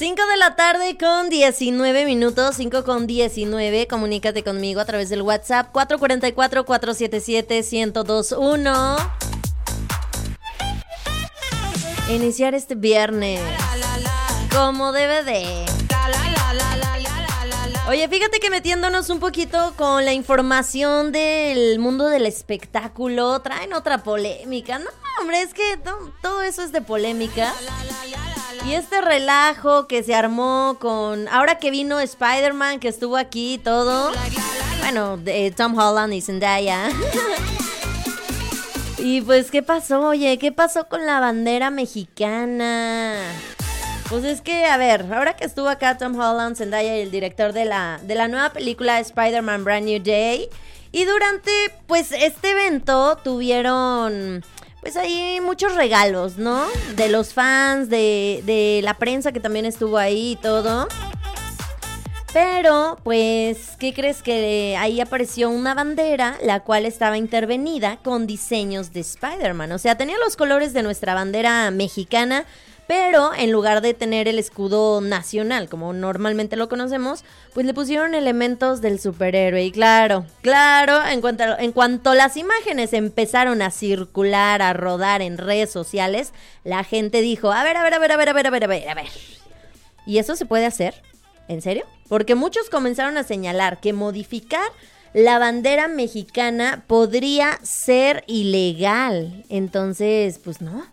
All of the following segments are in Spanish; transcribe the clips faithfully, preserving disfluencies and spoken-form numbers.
cinco de la tarde con diecinueve minutos, cinco con diecinueve. Comunícate conmigo a través del WhatsApp cuatro cuatro cuatro, cuatro siete siete, uno cero dos uno. Iniciar este viernes como debe de. Oye, fíjate que metiéndonos un poquito con la información del mundo del espectáculo, traen otra polémica. No, hombre, es que to- todo eso es de polémica. Y este relajo que se armó con... Ahora que vino Spider-Man, que estuvo aquí y todo. Bueno, de Tom Holland y Zendaya. Y pues, ¿qué pasó? Oye, ¿qué pasó con la bandera mexicana? Pues es que, a ver, ahora que estuvo acá Tom Holland, Zendaya y el director de la, de la nueva película Spider-Man Brand New Day. Y durante, pues, este evento tuvieron... Pues hay muchos regalos, ¿no? De los fans, de, de la prensa que también estuvo ahí y todo. Pero, pues, ¿qué crees? Que ahí apareció una bandera, la cual estaba intervenida con diseños de Spider-Man. O sea, tenía los colores de nuestra bandera mexicana, pero en lugar de tener el escudo nacional, como normalmente lo conocemos, pues le pusieron elementos del superhéroe. Y claro, claro, en cuanto, en cuanto las imágenes empezaron a circular, a rodar en redes sociales, la gente dijo, a ver, a ver, a ver, a ver, a ver, a ver, a ver, a ver. ¿Y eso se puede hacer? ¿En serio? Porque muchos comenzaron a señalar que modificar la bandera mexicana podría ser ilegal. Entonces, pues no.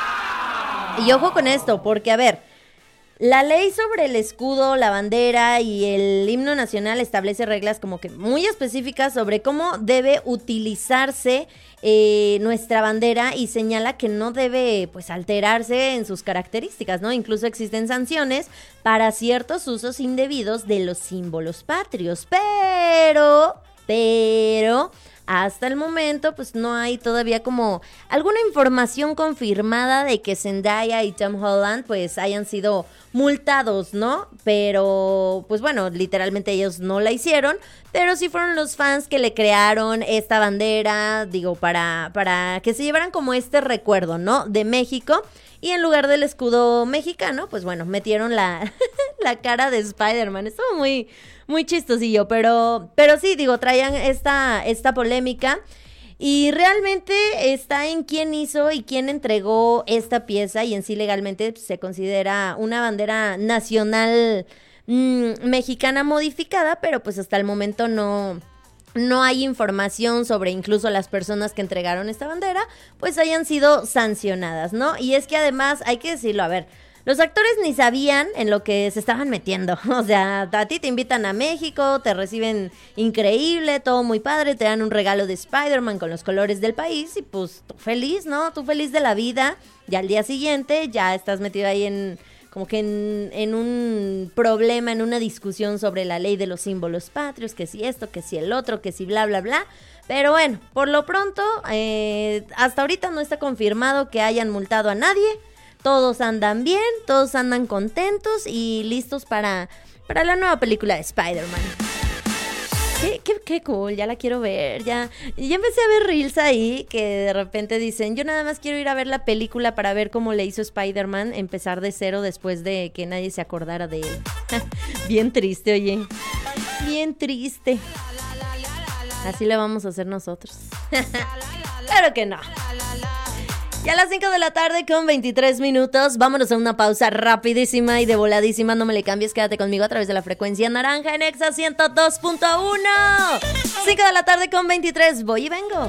Y ojo con esto, porque a ver, la ley sobre el escudo, la bandera y el himno nacional establece reglas como que muy específicas sobre cómo debe utilizarse eh, nuestra bandera y señala que no debe pues alterarse en sus características, ¿no? Incluso existen sanciones para ciertos usos indebidos de los símbolos patrios, pero, pero... Hasta el momento, pues no hay todavía como alguna información confirmada de que Zendaya y Tom Holland pues hayan sido multados, ¿no? Pero, pues bueno, literalmente ellos no la hicieron, pero sí fueron los fans que le crearon esta bandera, digo, para, para que se llevaran como este recuerdo, ¿no? De México. Y en lugar del escudo mexicano, pues bueno, metieron la, la cara de Spider-Man. Estuvo muy, muy chistosillo, pero, pero sí, digo, traían esta, esta polémica. Y realmente está en quién hizo y quién entregó esta pieza. Y en sí legalmente pues, se considera una bandera nacional mmm, mexicana modificada, pero pues hasta el momento no... No hay información sobre incluso las personas que entregaron esta bandera, pues hayan sido sancionadas, ¿no? Y es que además, hay que decirlo, a ver, los actores ni sabían en lo que se estaban metiendo. O sea, a ti te invitan a México, te reciben increíble, todo muy padre, te dan un regalo de Spider-Man con los colores del país y pues tú feliz, ¿no? Tú feliz de la vida. Y al día siguiente ya estás metido ahí en... como que en, en un problema, en una discusión sobre la ley de los símbolos patrios, que si esto, que si el otro, que si bla, bla, bla. Pero bueno, por lo pronto, eh, hasta ahorita no está confirmado que hayan multado a nadie. Todos andan bien, todos andan contentos y listos para, para la nueva película de Spider-Man. Qué, qué, qué cool, ya la quiero ver, ya, ya empecé a ver reels ahí que de repente dicen, yo nada más quiero ir a ver la película para ver cómo le hizo Spider-Man empezar de cero después de que nadie se acordara de él. Bien triste, oye, bien triste. Así le vamos a hacer nosotros. Claro que no. Ya a las cinco de la tarde con veintitrés minutos, vámonos a una pausa rapidísima y de voladísima. No me le cambies, quédate conmigo a través de la frecuencia naranja en Exa ciento dos punto uno. cinco de la tarde con veintitrés, voy y vengo.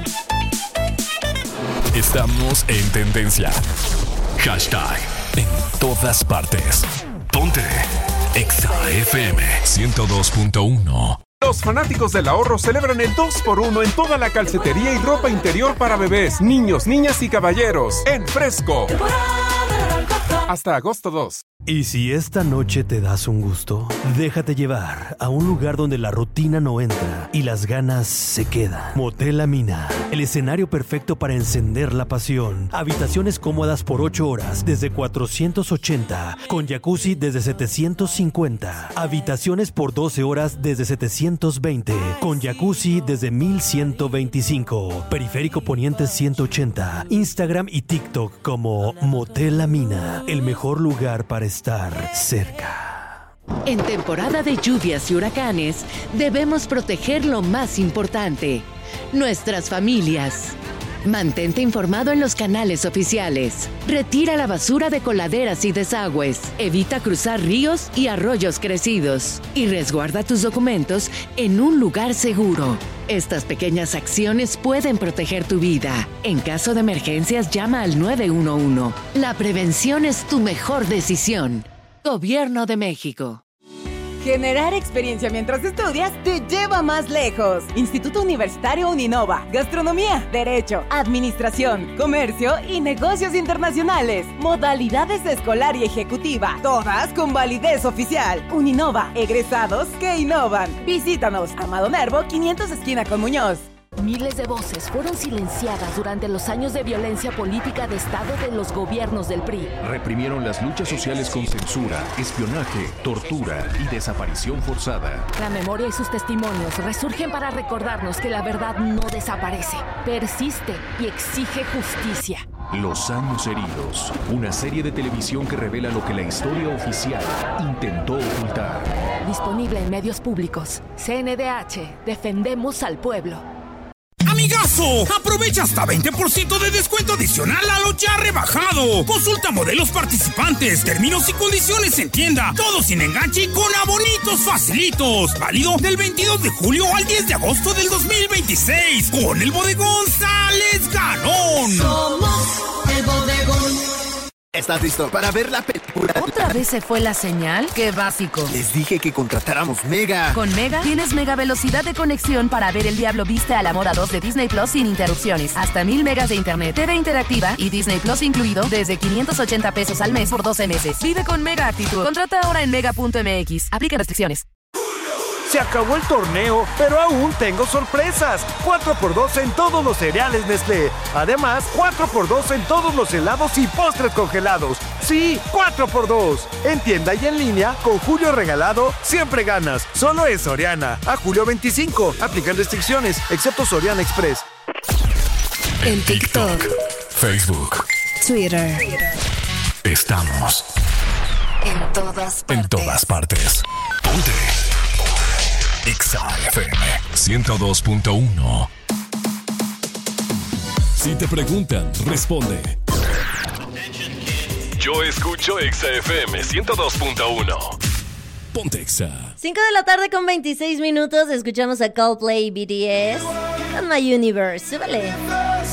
Estamos en tendencia. Hashtag en todas partes. Ponte Exa F M ciento dos punto uno. Los fanáticos del ahorro celebran el dos por uno en toda la calcetería y ropa interior para bebés, niños, niñas y caballeros. En Fresco. Hasta agosto dos. Y si esta noche te das un gusto, déjate llevar a un lugar donde la rutina no entra y las ganas se quedan. Motel La Mina, el escenario perfecto para encender la pasión. Habitaciones cómodas por ocho horas desde cuatrocientos ochenta, con jacuzzi desde setecientos cincuenta. Habitaciones por doce horas desde setecientos veinte, con jacuzzi desde mil ciento veinticinco. Periférico Poniente ciento ochenta. Instagram y TikTok como Motel La Mina, el mejor lugar para para estar cerca. En temporada de lluvias y huracanes, debemos proteger lo más importante, nuestras familias. Mantente informado en los canales oficiales. Retira la basura de coladeras y desagües. Evita cruzar ríos y arroyos crecidos. Y resguarda tus documentos en un lugar seguro. Estas pequeñas acciones pueden proteger tu vida. En caso de emergencias, llama al nueve uno uno. La prevención es tu mejor decisión. Gobierno de México. Generar experiencia mientras estudias te lleva más lejos. Instituto Universitario Uninova. Gastronomía, Derecho, Administración, Comercio y Negocios Internacionales. Modalidades escolar y ejecutiva. Todas con validez oficial. Uninova. Egresados que innovan. Visítanos. Amado Nervo, quinientos esquina con Muñoz. Miles de voces fueron silenciadas durante los años de violencia política de Estado de los gobiernos del P R I. Reprimieron las luchas sociales con censura, espionaje, tortura y desaparición forzada. La memoria y sus testimonios resurgen para recordarnos que la verdad no desaparece, persiste y exige justicia. Los años heridos, una serie de televisión que revela lo que la historia oficial intentó ocultar. Disponible en medios públicos. C N D H, defendemos al pueblo. ¡Amigazo! Aprovecha hasta veinte por ciento de descuento adicional a lo ya rebajado. Consulta modelos participantes, términos y condiciones en tienda. Todo sin enganche y con abonitos facilitos. Válido del veintidós de julio al diez de agosto del dos mil veintiséis. Con el bodegón sales ganón. Somos el bodegón. ¿Estás listo para ver la película? ¿Otra vez se fue la señal? ¡Qué básico! Les dije que contratáramos Mega. Con Mega tienes mega velocidad de conexión para ver El Diablo Viste a la Moda dos de Disney Plus sin interrupciones. Hasta mil megas de internet, T V interactiva y Disney Plus incluido desde quinientos ochenta pesos al mes por doce meses. Vive con Mega actitud. Contrata ahora en mega punto m x. Aplica restricciones. Se acabó el torneo, pero aún tengo sorpresas. cuatro por dos en todos los cereales Nestlé. Además, cuatro por dos en todos los helados y postres congelados. Sí, cuatro por dos. En tienda y en línea, con Julio Regalado, siempre ganas. Solo es Soriana. A julio veinticinco. Aplican restricciones, excepto Soriana Express. En TikTok, Facebook, Twitter. Estamos en todas partes. En todas partes. Ponte. Exa F M ciento dos punto uno. Si te preguntan, responde. Yo escucho Exa F M ciento dos punto uno. Ponte Exa. cinco de la tarde con veintiséis minutos. Escuchamos a Coldplay B T S con My Universe. Súbele.